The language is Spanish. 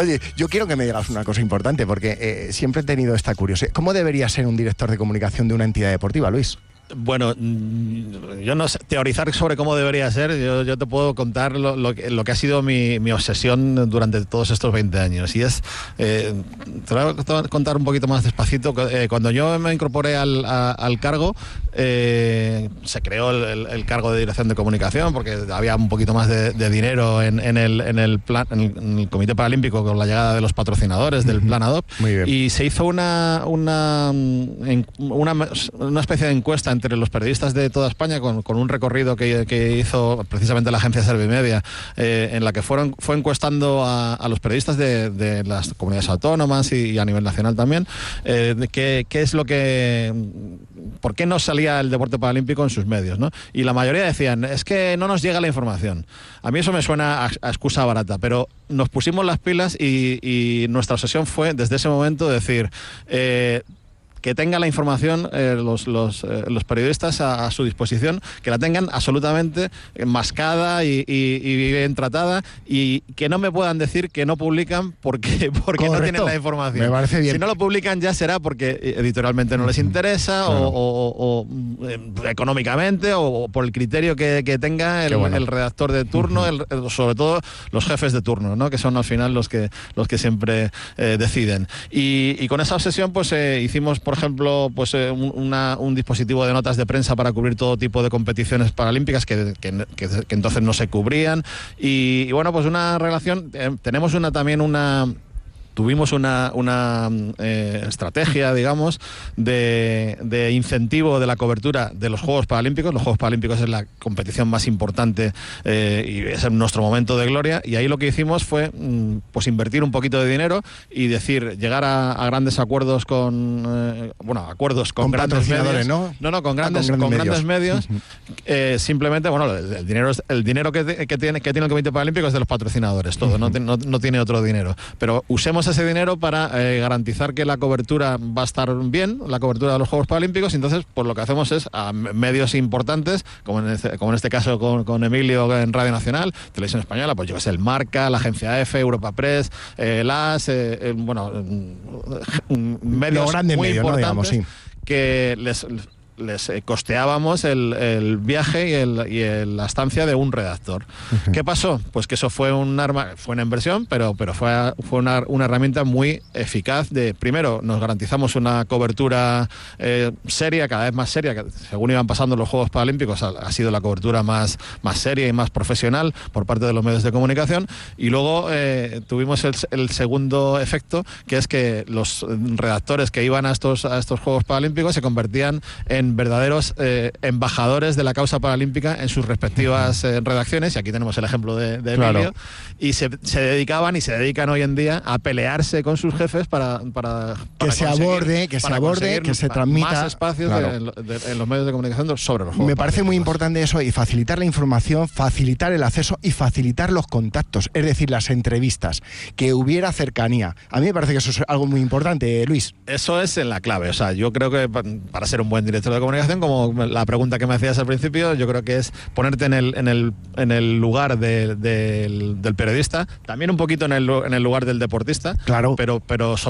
Oye, yo quiero que me digas una cosa importante, porque siempre he tenido esta curiosidad. ¿Cómo debería ser un director de comunicación de una entidad deportiva, Luis? Bueno, yo no sé teorizar sobre cómo debería ser. Yo te puedo contar lo que ha sido mi obsesión durante todos estos 20 años. Y es, te voy a contar un poquito más despacito. Cuando yo me incorporé al cargo, se creó el cargo de dirección de comunicación, porque había un poquito más de dinero en el Comité Paralímpico con la llegada de los patrocinadores del Plan ADOP. Muy bien. Y se hizo una especie de encuesta entre los periodistas de toda España con un recorrido que hizo precisamente la agencia Servimedia, en la que fue encuestando a los periodistas de las comunidades autónomas y a nivel nacional también, qué es lo que... ¿Por qué no salía el deporte paralímpico en sus medios, ¿no? Y la mayoría decían, es que no nos llega la información. A mí eso me suena a excusa barata, pero nos pusimos las pilas y nuestra obsesión fue, desde ese momento, decir... que tengan la información los periodistas a su disposición, que la tengan absolutamente mascada y bien tratada, y que no me puedan decir que no publican porque no tienen la información. Me parece bien. Si no lo publican ya será porque editorialmente no les interesa, claro, o económicamente, o por el criterio que tenga el redactor de turno, sobre todo los jefes de turno, ¿no? Que son al final los que siempre deciden. Y con esa obsesión pues hicimos, por ejemplo, pues un dispositivo de notas de prensa para cubrir todo tipo de competiciones paralímpicas que entonces no se cubrían, y bueno, pues una relación, tuvimos una estrategia, digamos, de incentivo de la cobertura de los Juegos Paralímpicos. Los Juegos Paralímpicos es la competición más importante y es nuestro momento de gloria, y ahí lo que hicimos fue pues invertir un poquito de dinero y llegar a grandes acuerdos con grandes medios, ¿no? No, con grandes medios. Simplemente, bueno, el dinero que tiene el Comité Paralímpico es de los patrocinadores, todo, no tiene otro dinero, pero usemos ese dinero para garantizar que la cobertura va a estar bien, la cobertura de los Juegos Paralímpicos. Y entonces pues lo que hacemos es a medios importantes, como en este caso con Emilio en Radio Nacional, Televisión Española, pues yo que sé, el Marca, la Agencia EFE, Europa Press, LAS, medios grandes muy medios, importantes, ¿no? Digamos, sí, que les costeábamos el viaje y la estancia de un redactor. ¿Qué pasó? Pues que eso fue una inversión, pero fue una herramienta muy eficaz. Primero, nos garantizamos una cobertura seria, cada vez más seria, que según iban pasando los Juegos Paralímpicos ha sido la cobertura más seria y más profesional por parte de los medios de comunicación. Y luego tuvimos el segundo efecto, que es que los redactores que iban a estos Juegos Paralímpicos se convertían en verdaderos embajadores de la causa paralímpica en sus respectivas redacciones, y aquí tenemos el ejemplo de Emilio, claro. Y se dedicaban y se dedican hoy en día a pelearse con sus jefes para que se aborde, que se transmita más espacios, claro, en los medios de comunicación sobre los Juegos. Me parece muy importante eso, y facilitar la información, facilitar el acceso y facilitar los contactos, es decir, las entrevistas, que hubiera cercanía. A mí me parece que eso es algo muy importante, Luis. Eso es la clave. O sea, yo creo que para ser un buen director de comunicación, como la pregunta que me hacías al principio, yo creo que es ponerte en el lugar del periodista, también un poquito en el lugar del deportista, claro, pero